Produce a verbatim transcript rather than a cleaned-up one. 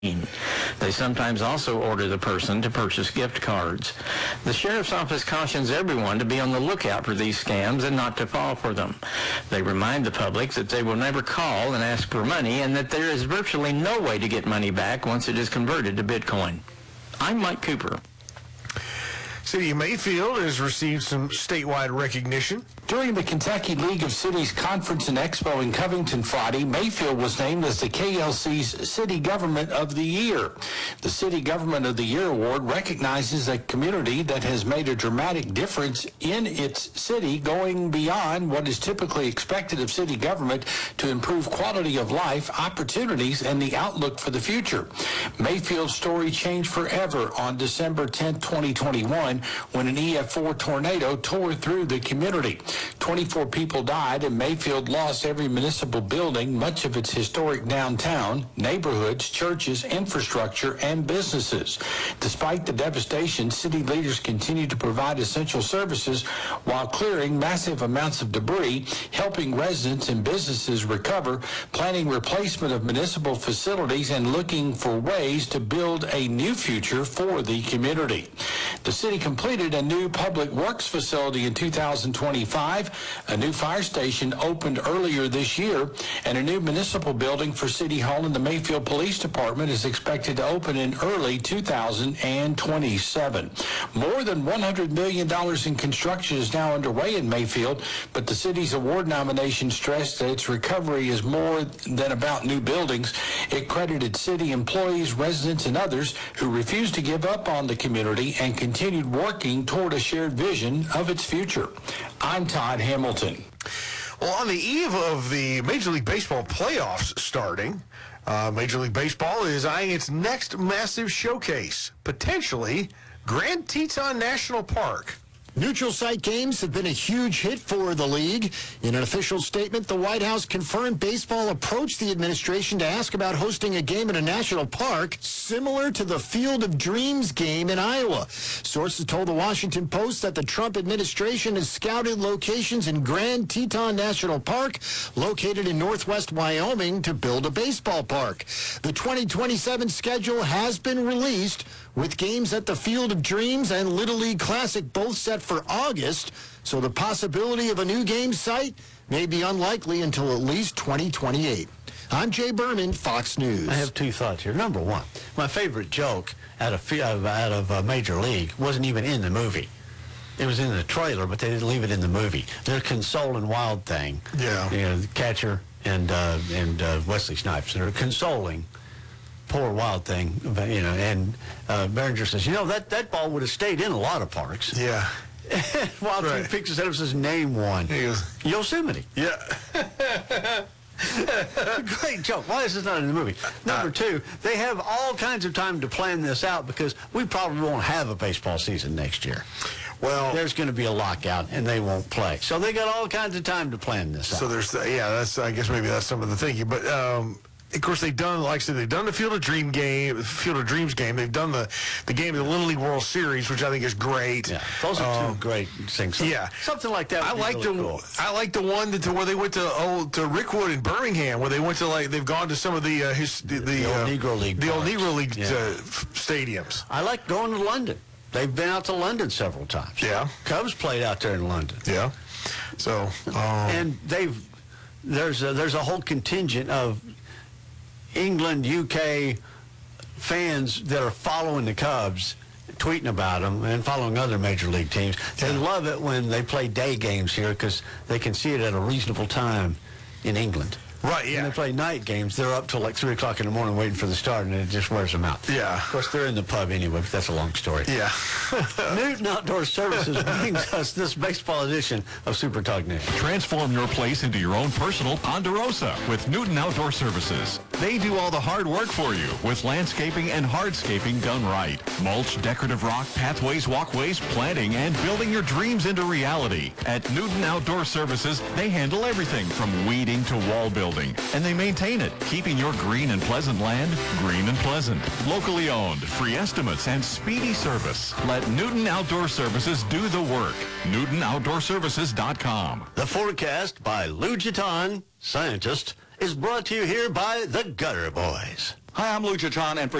They sometimes also order the person to purchase gift cards. The sheriff's office cautions everyone to be on the lookout for these scams and not to fall for them. They remind the public that they will never call and ask for money and that there is virtually no way to get money back once it is converted to Bitcoin. I'm Mike Cooper. City of Mayfield has received some statewide recognition. During the Kentucky League of Cities Conference and Expo in Covington Friday, Mayfield was named as the K L C's City Government of the Year. The City Government of the Year award recognizes a community that has made a dramatic difference in its city, going beyond what is typically expected of city government to improve quality of life, opportunities, and the outlook for the future. Mayfield's story changed forever on December tenth, twenty twenty-one, when an E F four tornado tore through the community. twenty-four people died, and Mayfield lost every municipal building, much of its historic downtown, neighborhoods, churches, infrastructure, and businesses. Despite the devastation, city leaders continued to provide essential services while clearing massive amounts of debris, helping residents and businesses recover, planning replacement of municipal facilities, and looking for ways to build a new future for the community. The city completed a new public works facility in two thousand twenty-five. A new fire station opened earlier this year, and a new municipal building for City Hall and the Mayfield Police Department is expected to open in early two thousand twenty-seven. More than one hundred million dollars in construction is now underway in Mayfield, but the city's award nomination stressed that its recovery is more than about new buildings. It credited city employees, residents, and others who refused to give up on the community and continued working toward a shared vision of its future. I'm Todd Hamilton. Well, on the eve of the Major League Baseball playoffs starting, uh, Major League Baseball is eyeing its next massive showcase, potentially Grand Teton National Park. Neutral site games have been a huge hit for the league. In an official statement, the White House confirmed baseball approached the administration to ask about hosting a game in a national park similar to the Field of Dreams game in Iowa. Sources told the Washington Post that the Trump administration has scouted locations in Grand Teton National Park, located in northwest Wyoming, to build a baseball park. The twenty twenty-seven schedule has been released, with games at the Field of Dreams and Little League Classic both set for August, so the possibility of a new game site may be unlikely until at least twenty twenty-eight. I'm Jay Berman, Fox News. I have two thoughts here. Number one, my favorite joke out of out of uh, Major League wasn't even in the movie. It was in the trailer, but they didn't leave it in the movie. They're consoling Wild Thing. Yeah. You know, the catcher and uh, and uh, Wesley Snipes. They're consoling poor Wild Thing, you know, and uh, Behringer says, you know, that, that ball would have stayed in a lot of parks. Yeah. Wild Right. Thing picks his head up and says, name one. He goes, Yosemite. yeah. Great joke. Why is this not in the movie? Number Uh, two, they have all kinds of time to plan this out because we probably won't have a baseball season next year. Well, There's going to be a lockout, and they won't play. So they got all kinds of time to plan this so out. there's, the, yeah, that's, I guess maybe that's some of the thinking. But, um, of course, they've done, like I said, they've done the Field of Dream game, Field of Dreams game. They've done the, the game of the Little League World Series, which I think is great. Yeah, those are Um, two great things. yeah. Something like that would I be like really the cool. I like the one that to where they went to old to Rickwood in Birmingham, where they went to like they've gone to some of the uh, his the, the, The old uh, Negro League the old parks. Negro League Yeah. uh, f- stadiums. I like going to London. They've been out to London several times. Yeah. Cubs played out there in London. Yeah. So um, And they've there's a, there's a whole contingent of England, U K fans that are following the Cubs, tweeting about them, and following other major league teams. They Yeah. love it when they play day games here because they can see it at a reasonable time in England. right, When yeah, they play night games, they're up till like three o'clock in the morning waiting for the start, and it just wears them out. Yeah. Of course, they're in the pub anyway, but that's a long story. yeah. Newton Outdoor Services brings us this baseball edition of Super Talk News. Transform your place into your own personal Ponderosa with Newton Outdoor Services. They do all the hard work for you with landscaping and hardscaping done right. Mulch, decorative rock, pathways, walkways, planting, and building your dreams into reality. At Newton Outdoor Services, they handle everything from weeding to wall building, and they maintain it, keeping your green and pleasant land green and pleasant. Locally owned, free estimates, and speedy service. Let Newton Outdoor Services do the work. Newton Outdoor Services dot com. The forecast by Lou Giton, scientist, is brought to you here by the Gutter Boys. Hi, I'm Lucha Tron, and for